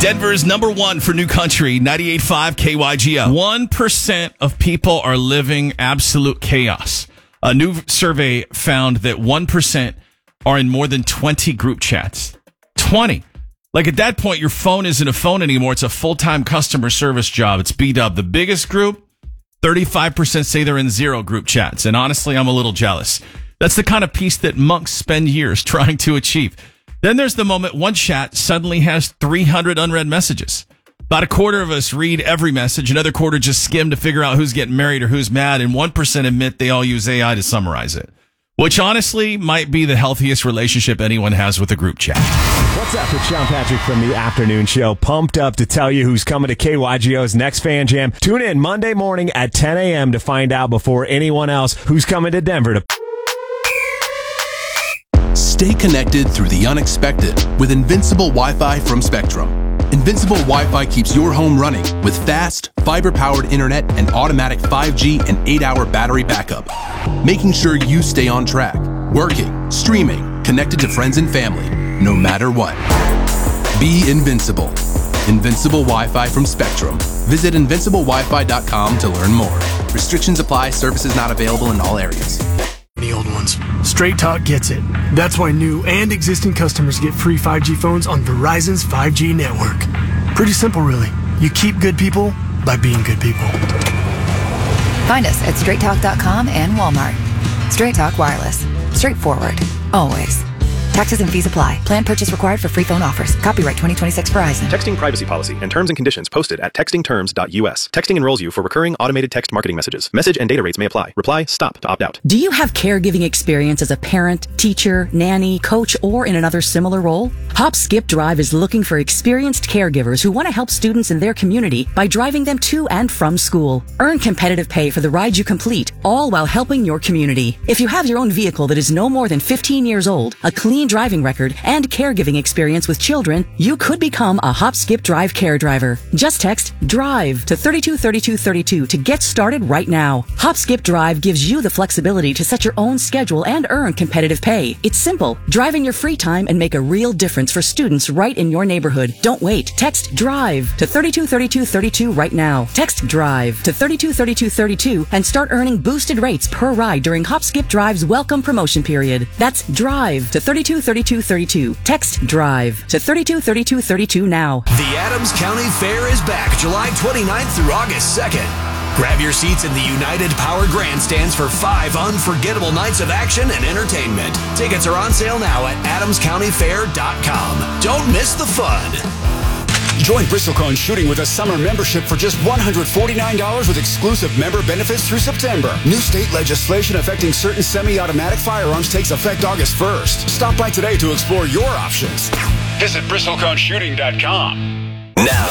Denver's number one for New Country, 98.5 KYGO. 1% of people are living absolute chaos. A new survey found that 1% are in more than 20 group chats. 20. Like at that point, your phone isn't a phone anymore. It's a full-time customer service job. It's B-Dub. The biggest group, 35% say they're in 0 group chats. And honestly, I'm a little jealous. That's the kind of peace that monks spend years trying to achieve. Then there's the moment one chat suddenly has 300 unread messages. About a quarter of us read every message. Another quarter just skim to figure out who's getting married or who's mad. And 1% admit they all use AI to summarize it. Which honestly might be the healthiest relationship anyone has with a group chat. What's up? It's Sean Patrick from the afternoon show. Pumped up to tell you who's coming to KYGO's next Fan Jam. Tune in Monday morning at 10 a.m. to find out before anyone else who's coming to Denver to... Stay connected through the unexpected with Invincible Wi-Fi from Spectrum. Invincible Wi-Fi keeps your home running with fast, fiber-powered internet and automatic 5G and 8-hour battery backup, making sure you stay on track, working, streaming, connected to friends and family, no matter what. Be invincible. Invincible Wi-Fi from Spectrum. Visit invinciblewifi.com to learn more. Restrictions apply. Services not available in all areas. The old ones. Straight Talk gets it. That's why new and existing customers get free 5G phones on Verizon's 5G network. Pretty simple, really. You keep good people by being good people. Find us at straighttalk.com and Walmart. Straight Talk Wireless. Straightforward. Always. Taxes and fees apply. Plan purchase required for free phone offers. Copyright 2026 Verizon. Texting privacy policy and terms and conditions posted at textingterms.us. Texting enrolls you for recurring automated text marketing messages. Message and data rates may apply. Reply STOP to opt out. Do you have caregiving experience as a parent, teacher, nanny, coach, or in another similar role? Hop Skip Drive is looking for experienced caregivers who want to help students in their community by driving them to and from school. Earn competitive pay for the ride you complete, all while helping your community. If you have your own vehicle that is no more than 15 years old, a clean driving record, and caregiving experience with children, you could become a Hop Skip Drive care driver. Just text DRIVE to 323232 to get started right now. Hop Skip Drive gives you the flexibility to set your own schedule and earn competitive pay. It's simple. Drive in your free time and make a real difference for students right in your neighborhood. Don't wait. Text DRIVE to 323232 right now. Text DRIVE to 323232 and start earning boosted rates per ride during Hop Skip Drive's welcome promotion period. That's DRIVE to 323232. Text DRIVE to 323232 now. The Adams County Fair is back July 29th through August 2nd. Grab your seats in the United Power Grandstands for 5 unforgettable nights of action and entertainment. Tickets are on sale now at adamscountyfair.com. Don't miss the fun. Join Bristlecone Shooting with a summer membership for just $149 with exclusive member benefits through September. New state legislation affecting certain semi-automatic firearms takes effect August 1st. Stop by today to explore your options. Visit bristleconeshooting.com. Now,